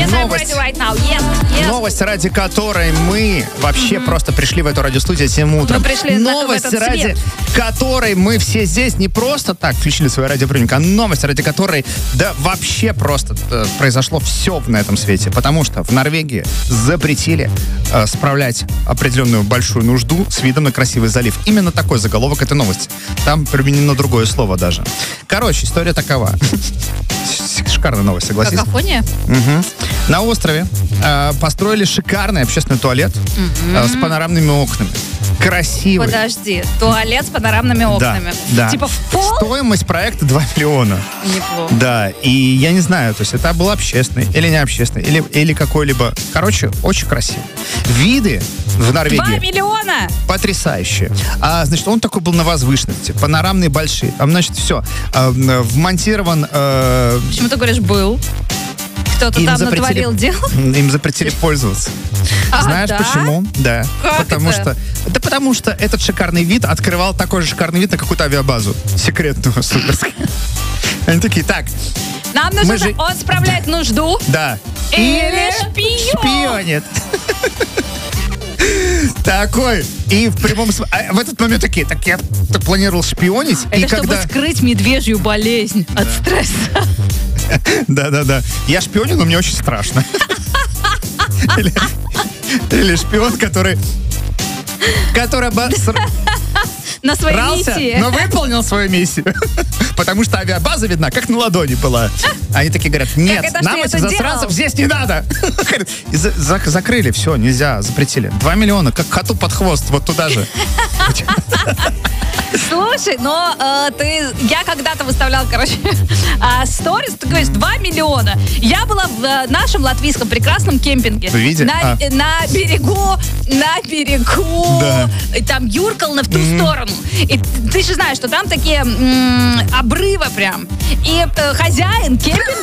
Yes, Новость. I'm ready right now. Yes. Новость, ради которой мы вообще просто пришли в эту радиостудию этим утром. Мы пришли новость, в этот ради свет. которой мы все здесь не просто так включили свой радиоприемник, а новость, ради которой, да, вообще просто произошло все на этом свете. Потому что в Норвегии запретили справлять определенную большую нужду с видом на красивый залив. Именно такой заголовок этой новости. Там применено другое слово даже. Короче, история такова. Шикарная новость, согласись. Какофония? На острове построили шикарный общественный туалет с панорамными окнами. Красивый. Подожди, туалет с панорамными окнами. Да. Типа в пол? Стоимость проекта 2 миллиона. Неплохо. Да, и я не знаю, то есть это был общественный или не общественный, или какой-либо. Короче, очень красиво. Виды в 2 Норвегии миллиона! потрясающие. Значит, он такой был на возвышенности, панорамные большие. Там, значит, все. Вмонтирован... Почему ты говоришь «был»? Кто-то там натворил дел? Им запретили пользоваться. Знаешь да? почему? Да. Как это? Потому что этот шикарный вид открывал такой же шикарный вид на какую-то авиабазу. Секретную, суперскую. Они такие, так, Нам нужно... Он справляет нужду? да. Или шпионит. Такой. И в прямом смысле... в этот момент такие, так я планировал шпионить. Это и чтобы скрыть медвежью болезнь от стресса. Да. Я шпионю, но мне очень страшно. Или шпион, который На своей рался, миссии. но выполнил свою миссию. Потому что авиабаза видна, как на ладони была. Они такие говорят, нет, это ж нам ты этих это засранцев делал? здесь не надо. И закрыли, все, нельзя, запретили. 2 миллиона, как коту под хвост, вот туда же. Слушай, но я когда-то выставлял, сторис, ты говоришь, 2 миллиона. Я была в нашем латвийском прекрасном кемпинге. В виде? На берегу, Да. и там юркал в ту сторону. И ты же знаешь, что там такие обрывы прям. И хозяин кемпинга